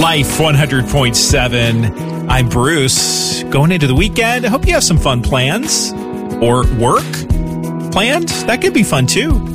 Life 100.7. I'm Bruce. Going into the weekend, I hope you have some fun plans or work planned. That could be fun too.